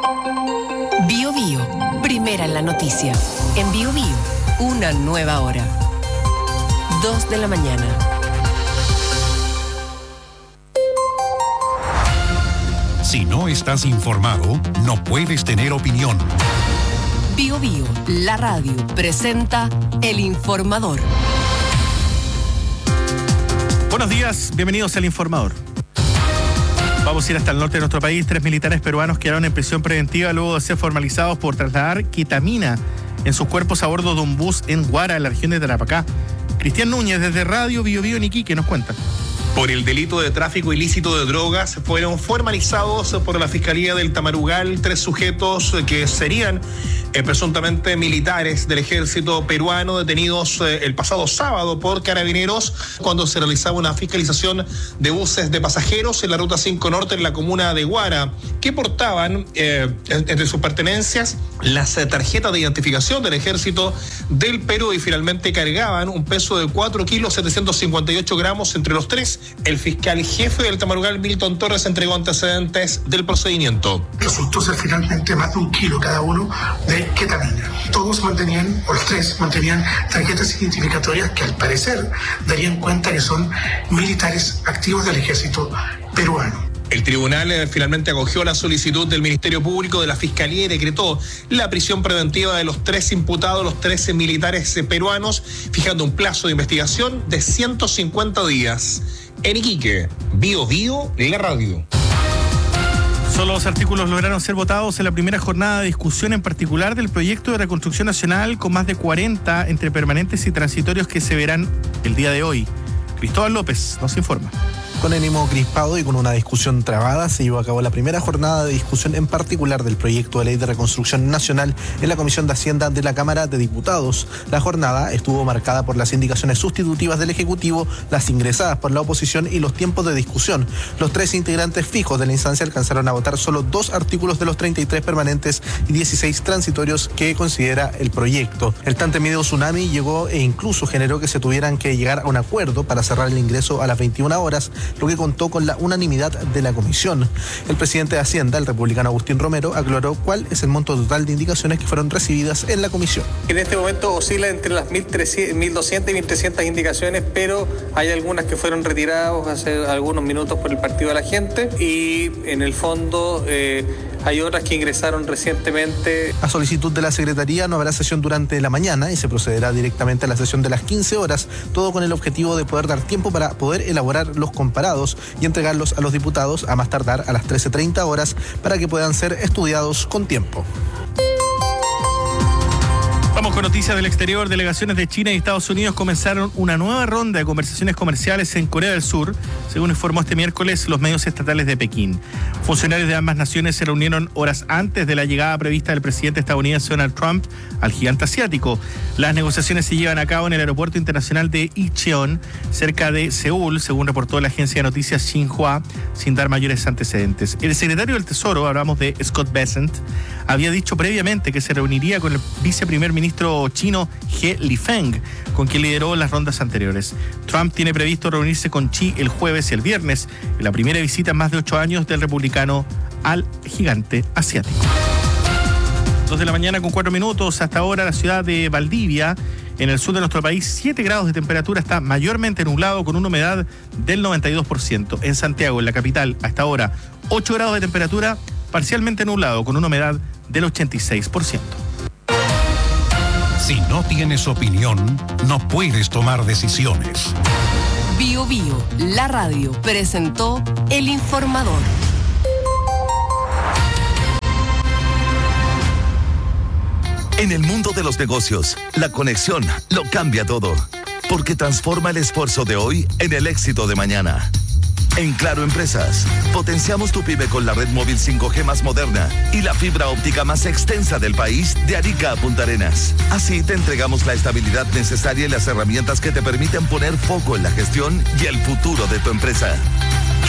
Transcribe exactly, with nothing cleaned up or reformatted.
Bio Bio, primera en la noticia. En Bio Bio, una nueva hora. Dos de la mañana. Si no estás informado, no puedes tener opinión. Bio Bio, la radio, presenta El Informador. Buenos días, bienvenidos al Informador. Vamos a ir hasta el norte de nuestro país. Tres militares peruanos quedaron en prisión preventiva luego de ser formalizados por trasladar ketamina en sus cuerpos a bordo de un bus en Huara, en la región de Tarapacá. Cristian Núñez, desde Radio Bio Bio en Iquique, nos cuenta. Por el delito de tráfico ilícito de drogas fueron formalizados por la Fiscalía del Tamarugal tres sujetos que serían eh, presuntamente militares del ejército peruano detenidos eh, el pasado sábado por carabineros cuando se realizaba una fiscalización de buses de pasajeros en la Ruta cinco Norte en la comuna de Huara, que portaban eh, entre sus pertenencias las eh, tarjetas de identificación del ejército del Perú y finalmente cargaban un peso de cuatro kilos setecientos cincuenta y ocho gramos entre los tres. El fiscal jefe del Tamarugal, Milton Torres, entregó antecedentes del procedimiento. Resultó ser finalmente más de un kilo cada uno de ketamina. Todos mantenían, o los tres, mantenían tarjetas identificatorias que al parecer darían cuenta que son militares activos del ejército peruano. El tribunal eh, finalmente acogió la solicitud del Ministerio Público de la Fiscalía y decretó la prisión preventiva de los tres imputados, los trece militares eh, peruanos, fijando un plazo de investigación de ciento cincuenta días. En Iquique, Bio Bio, la radio. Solo dos artículos lograron ser votados en la primera jornada de discusión en particular del proyecto de reconstrucción nacional, con más de cuarenta entre permanentes y transitorios que se verán el día de hoy. Cristóbal López nos informa. Con ánimo crispado y con una discusión trabada, se llevó a cabo la primera jornada de discusión en particular del proyecto de ley de reconstrucción nacional en la Comisión de Hacienda de la Cámara de Diputados. La jornada estuvo marcada por las indicaciones sustitutivas del Ejecutivo, las ingresadas por la oposición y los tiempos de discusión. Los tres integrantes fijos de la instancia alcanzaron a votar solo dos artículos de los treinta y tres permanentes y dieciséis transitorios que considera el proyecto. El tántemido tsunami llegó e incluso generó que se tuvieran que llegar a un acuerdo para cerrar el ingreso a las veintiuna horas, lo que contó con la unanimidad de la comisión. El presidente de Hacienda, el republicano Agustín Romero, aclaró cuál es el monto total de indicaciones que fueron recibidas en la comisión. En este momento oscila entre las mil doscientas y mil trescientas indicaciones, pero hay algunas que fueron retiradas hace algunos minutos por el Partido de la Gente y en el fondo eh, hay otras que ingresaron recientemente. A solicitud de la Secretaría no habrá sesión durante la mañana y se procederá directamente a la sesión de las quince horas, todo con el objetivo de poder dar tiempo para poder elaborar los comparados y entregarlos a los diputados a más tardar a las trece treinta horas para que puedan ser estudiados con tiempo. Vamos con noticias del exterior. Delegaciones de China y Estados Unidos comenzaron una nueva ronda de conversaciones comerciales en Corea del Sur, según informó este miércoles los medios estatales de Pekín. Funcionarios de ambas naciones se reunieron horas antes de la llegada prevista del presidente estadounidense Donald Trump al gigante asiático. Las negociaciones se llevan a cabo en el aeropuerto internacional de Incheon, cerca de Seúl, según reportó la agencia de noticias Xinhua, sin dar mayores antecedentes. El secretario del Tesoro, hablamos de Scott Bessent, había dicho previamente que se reuniría con el viceprimer ministro chino He Lifeng, con quien lideró las rondas anteriores. Trump tiene previsto reunirse con Xi el jueves y el viernes, en la primera visita en más de ocho años del republicano al gigante asiático. Dos de la mañana con cuatro minutos. Hasta ahora la ciudad de Valdivia, en el sur de nuestro país, siete grados de temperatura, está mayormente nublado con una humedad del noventa y dos por ciento. En Santiago, en la capital, hasta ahora ocho grados de temperatura, parcialmente nublado con una humedad del ochenta y seis por ciento. Si no tienes opinión, no puedes tomar decisiones. Bio Bio, la radio, presentó El Informador. En el mundo de los negocios, la conexión lo cambia todo, porque transforma el esfuerzo de hoy en el éxito de mañana. En Claro Empresas, potenciamos tu pyme con la red móvil cinco G más moderna y la fibra óptica más extensa del país, de Arica a Punta Arenas. Así te entregamos la estabilidad necesaria y las herramientas que te permiten poner foco en la gestión y el futuro de tu empresa.